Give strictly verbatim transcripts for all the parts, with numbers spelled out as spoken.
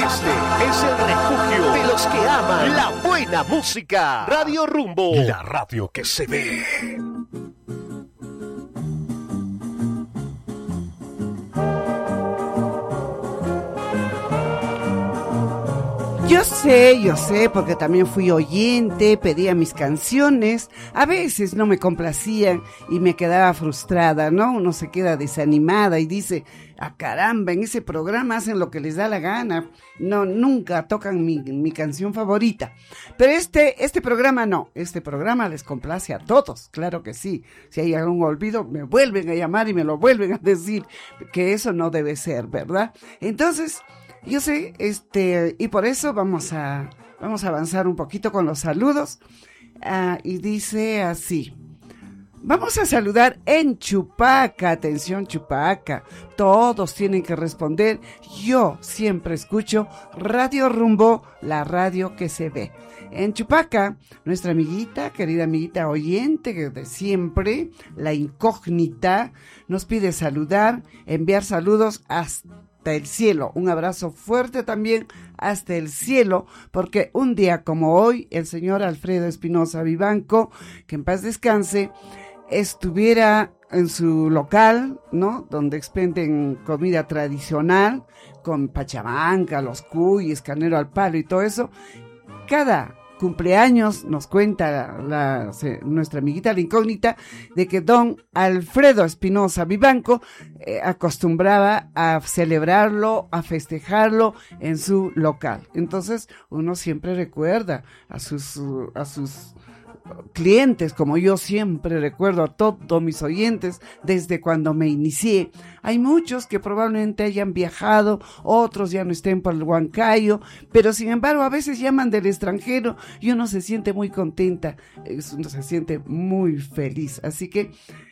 Este es el refugio de los que aman la buena música. Radio Rumbo, la radio que se ve. Yo sé, yo sé, porque también fui oyente, pedía mis canciones, a veces no me complacían y me quedaba frustrada, ¿no? Uno se queda desanimada y dice, ah, caramba, en ese programa hacen lo que les da la gana, no, nunca tocan mi, mi canción favorita. Pero este, este programa no, este programa les complace a todos, claro que sí. Si hay algún olvido, me vuelven a llamar y me lo vuelven a decir, que eso no debe ser, ¿verdad? Entonces, yo sé, este, y por eso vamos a, vamos a avanzar un poquito con los saludos, uh, y dice así, vamos a saludar en Chupaca, atención Chupaca, todos tienen que responder, yo siempre escucho Radio Rumbo, la radio que se ve. En Chupaca, nuestra amiguita, querida amiguita oyente de siempre, la incógnita, nos pide saludar, enviar saludos hasta el cielo, un abrazo fuerte también hasta el cielo, porque un día como hoy, el señor Alfredo Espinosa Vivanco, que en paz descanse, estuviera en su local, ¿no? Donde expenden comida tradicional, con pachamanca, los cuyes, carnero al palo y todo eso, cada cumpleaños nos cuenta la, la, se, nuestra amiguita la incógnita de que don Alfredo Espinosa Vivanco eh, acostumbraba a celebrarlo, a festejarlo en su local. Entonces uno siempre recuerda a sus a sus clientes, como yo siempre recuerdo a todos mis oyentes desde cuando me inicié. Hay muchos que probablemente hayan viajado, otros ya no estén por el Huancayo, pero sin embargo a veces llaman del extranjero y uno se siente muy contenta, uno se siente muy feliz. Así que,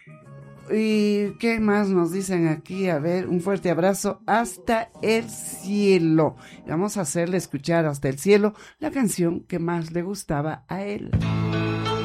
¿y qué más nos dicen aquí? A ver, un fuerte abrazo hasta el cielo. Vamos a hacerle escuchar hasta el cielo la canción que más le gustaba a él.